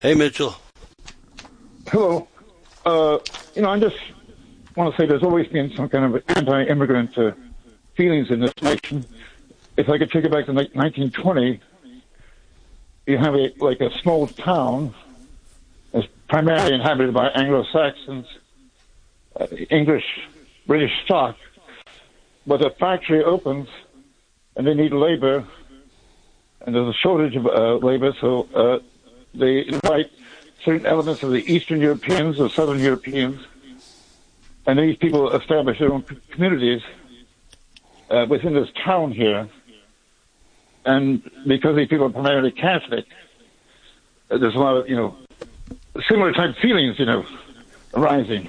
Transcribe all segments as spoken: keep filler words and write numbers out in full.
Hey, Mitchell. Hello. Uh, you know, I just want to say there's always been some kind of anti-immigrant uh, feelings in this nation. If I could take it back to nineteen twenty, you have a like a small town that's primarily inhabited by Anglo-Saxons, uh, English, British stock, but a factory opens and they need labor, and there's a shortage of uh, labor, so uh, they invite certain elements of the Eastern Europeans or Southern Europeans, and these people establish their own communities uh, within this town here. And because these people are primarily Catholic, uh, there's a lot of, you know, similar type feelings, you know, arising.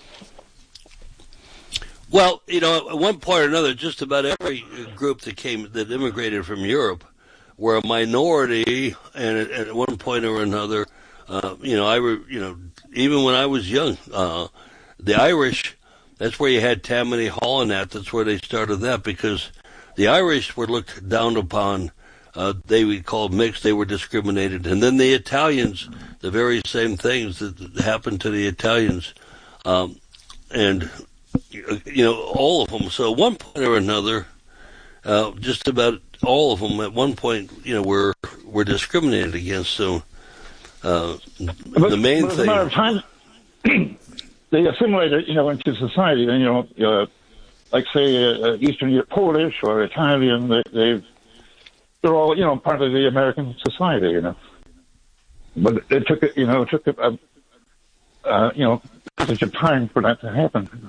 Well, you know, at one point or another, just about every group that came, that immigrated from Europe, were a minority, and at, at one point or another, uh, you know, I, re, you know, even when I was young, uh, the Irish, that's where you had Tammany Hall and that, that's where they started that, because the Irish were looked down upon, uh, they were called mixed, they were discriminated, and then the Italians, the very same things that happened to the Italians, um, and, you know, all of them, so at one point or another, uh, just about all of them at one point, you know, were were discriminated against. So uh, but, the main but thing, as a matter of time, they assimilated, you know, into society. And you know, uh, like say uh, Eastern Europe, Polish or Italian, they they they're all, you know, part of the American society. You know, but it took you know it took a, uh, you know such a time for that to happen.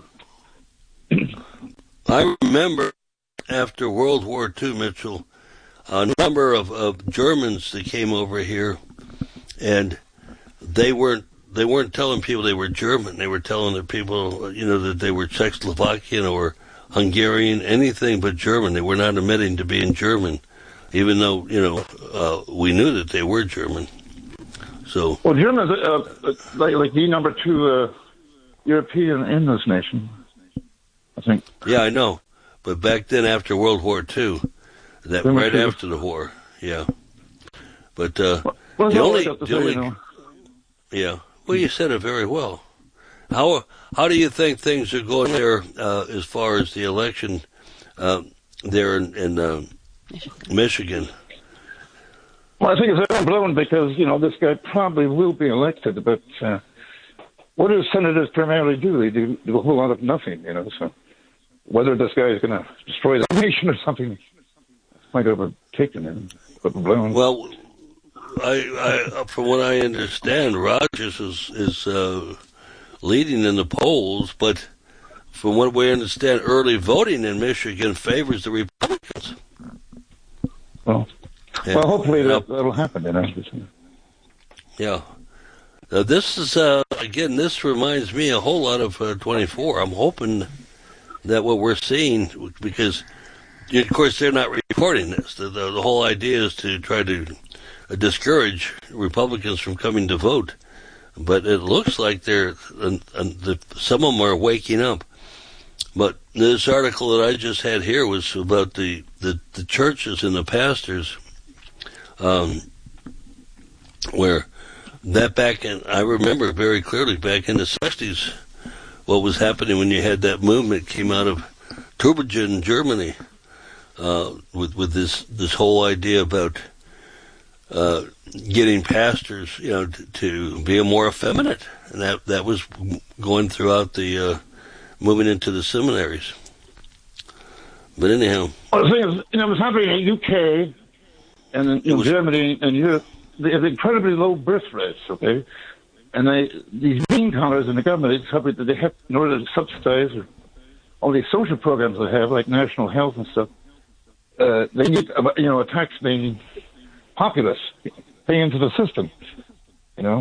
I remember. After World War Two, Mitchell, a number of, of Germans that came over here, and they weren't they weren't telling people they were German. They were telling the people, you know, that they were Czechoslovakian or Hungarian, anything but German. They were not admitting to being German, even though, you know, uh, we knew that they were German. So, well, Germans uh, like like the number two uh, European in this nation, I think. Yeah, I know. But back then, after World War Two, that Then right sure. after the war, yeah. But uh, well, the no, only, the the say, only, you know. yeah. Well, you said it very well. How how do you think things are going there uh, as far as the election uh, there in, in uh, Michigan? Well, I think it's overblown because you know this guy probably will be elected, but uh, what do senators primarily do? They do, do a whole lot of nothing, you know. So. Whether this guy is going to destroy the nation or something might overtake him. Well, I, I, from what I understand, Rogers is is uh, leading in the polls, but from what we understand, early voting in Michigan favors the Republicans. Well, and, well, hopefully uh, that, that'll happen. You know. Yeah. Now this is uh, again. This reminds me a whole lot of uh, twenty-four. I'm hoping that what we're seeing, because of course they're not reporting this. The, the, the whole idea is to try to uh, discourage Republicans from coming to vote. But it looks like they're uh, uh, the, some of them are waking up. But this article that I just had here was about the, the, the churches and the pastors, um, where that back in, I remember very clearly back in the sixties, what was happening when you had that movement came out of Tübingen, Germany, uh, with with this this whole idea about uh, getting pastors, you know, to, to be more effeminate, and that that was going throughout the uh, moving into the seminaries. But anyhow, well, the thing is, you know, it's happening in the U K and in, in was, Germany and Europe. They have incredibly low birth rates. Okay. And they, these green collars in the government, they have, in order to subsidize all these social programs they have, like national health and stuff, uh, they need, you know, a tax-paying populace paying into the system, you know.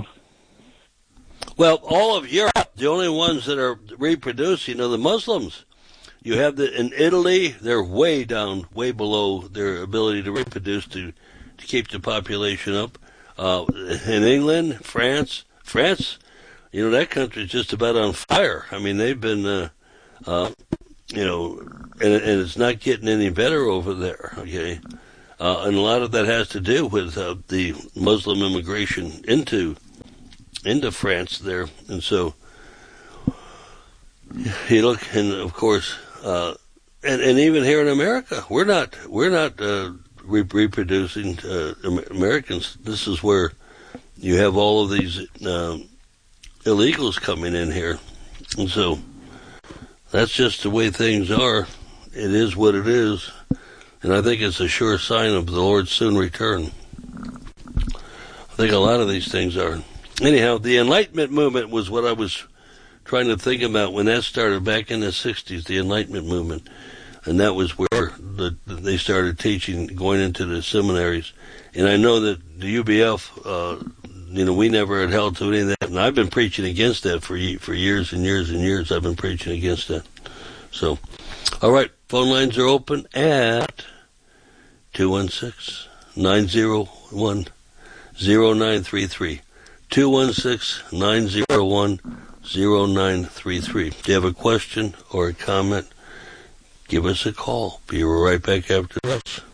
Well, all of Europe, the only ones that are reproducing are the Muslims. You have the in Italy, they're way down, way below their ability to reproduce to, to keep the population up. Uh, in England, France, France, you know, that country is just about on fire. I mean, they've been, uh, uh, you know, and, and it's not getting any better over there, okay? Uh, and a lot of that has to do with uh, the Muslim immigration into into France there, and so you look, and of course, uh, and and even here in America, we're not we're not uh, re- reproducing uh, Americans. This is where you have all of these uh, illegals coming in here, and so that's just the way things are. It is what it is, and I think it's a sure sign of the Lord's soon return. I think a lot of these things are. Anyhow, the Enlightenment movement was what I was trying to think about when that started back in the sixties, the Enlightenment movement. And that was where the, they started teaching, going into the seminaries. And I know that the U B F, uh, you know, we never had held to any of that. And I've been preaching against that for for years and years and years. I've been preaching against that. So, all right, phone lines are open at two one six, nine zero one, zero nine three three. two one six, nine zero one, zero nine three three. If you have a question or a comment, give us a call. Be right back after this.